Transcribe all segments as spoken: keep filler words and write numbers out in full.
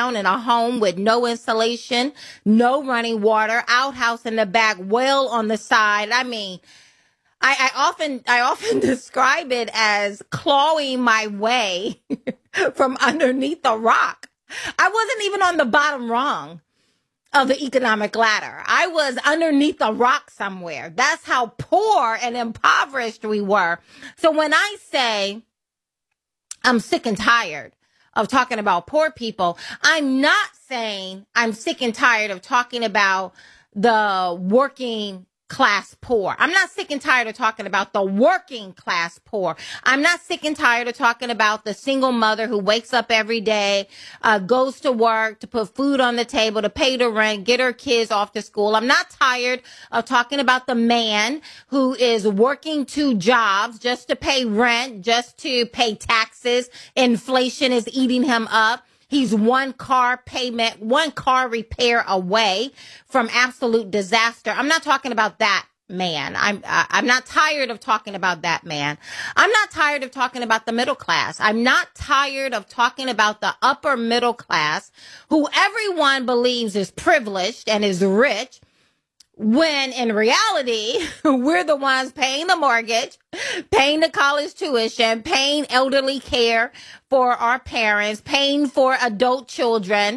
down in a home with no insulation, no running water, outhouse in the back, well on the side. I mean, I, I often, I often describe it as clawing my way from underneath a rock. I wasn't even on the bottom rung of the economic ladder. I was underneath a rock somewhere. That's how poor and impoverished we were. So when I say I'm sick and tired of talking about poor people, I'm not saying I'm sick and tired of talking about the working class poor. I'm not sick and tired of talking about the working class poor. I'm not sick and tired of talking about the single mother who wakes up every day, uh, goes to work to put food on the table, to pay the rent, get her kids off to school. I'm not tired of talking about the man who is working two jobs just to pay rent, just to pay taxes. Inflation is eating him up. He's one car payment, one car repair away from absolute disaster. I'm not talking about that man. I'm I'm not tired of talking about that man. I'm not tired of talking about the middle class. I'm not tired of talking about the upper middle class, who everyone believes is privileged and is rich, when in reality, we're the ones paying the mortgage, paying the college tuition, paying elderly care for our parents, paying for adult children,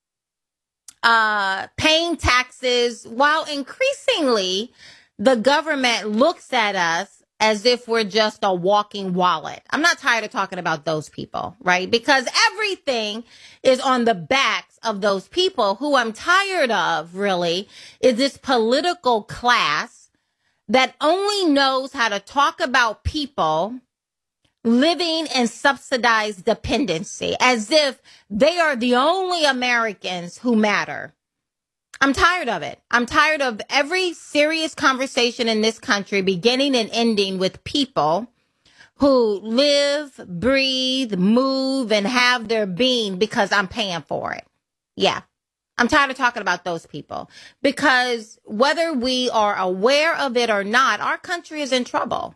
uh, paying taxes, while increasingly the government looks at us as if we're just a walking wallet. I'm not tired of talking about those people, right? Because everything is on the backs of those people. Who I'm tired of, really, is this political class that only knows how to talk about people living in subsidized dependency, as if they are the only Americans who matter. I'm tired of it. I'm tired of every serious conversation in this country beginning and ending with people who live, breathe, move, and have their being because I'm paying for it. Yeah. I'm tired of talking about those people, because whether we are aware of it or not, our country is in trouble.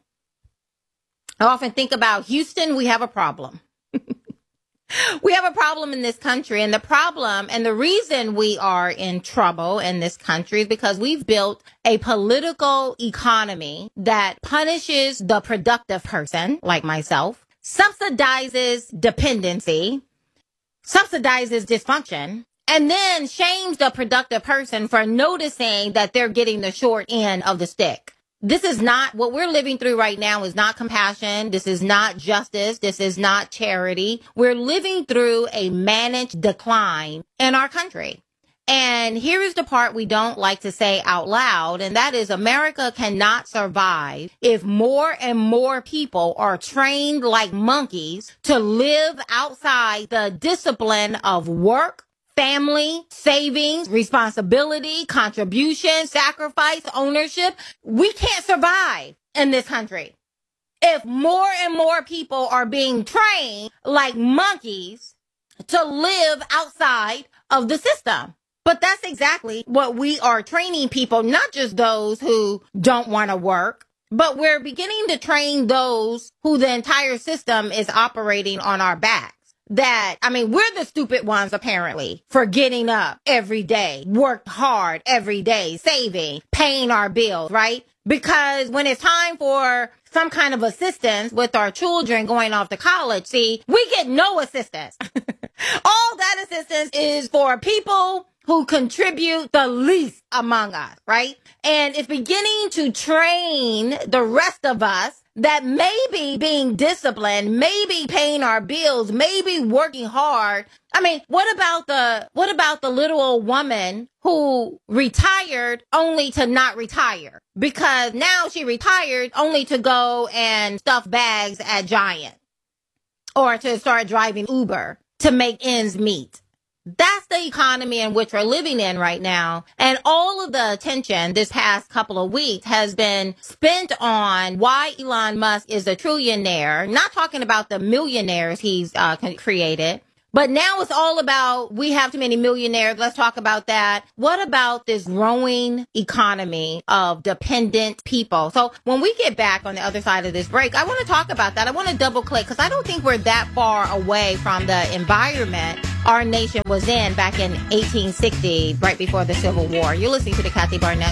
I often think about Houston. We have a problem. We have a problem in this country, and the problem and the reason we are in trouble in this country is because we've built a political economy that punishes the productive person like myself, subsidizes dependency, subsidizes dysfunction, and then shames the productive person for noticing that they're getting the short end of the stick. This is not what we're living through right now. Is not compassion. This is not justice. This is not charity. We're living through a managed decline in our country. And here is the part we don't like to say out loud, and that is America cannot survive if more and more people are trained like monkeys to live outside the discipline of work, family, savings, responsibility, contribution, sacrifice, ownership. We can't survive in this country if more and more people are being trained like monkeys to live outside of the system. But that's exactly what we are training people, not just those who don't want to work, but we're beginning to train those who the entire system is operating on our backs. That, I mean, we're the stupid ones, apparently, for getting up every day, worked hard every day, saving, paying our bills, right? Because when it's time for some kind of assistance with our children going off to college, see, we get no assistance. All that assistance is for people who contribute the least among us, right? And it's beginning to train the rest of us that maybe being disciplined, maybe paying our bills, maybe working hard. I mean, what about the, what about the little old woman who retired only to not retire? Because now she retired only to go and stuff bags at Giant or to start driving Uber to make ends meet. That's the economy in which we're living in right now. And all of the attention this past couple of weeks has been spent on why Elon Musk is a trillionaire, not talking about the millionaires he's uh, created. But now it's all about, we have too many millionaires. Let's talk about that. What about this growing economy of dependent people? So when we get back on the other side of this break, I want to talk about that. I want to double click because I don't think we're that far away from the environment our nation was in back in eighteen sixty, right before the Civil War. You're listening to the Kathy Barnett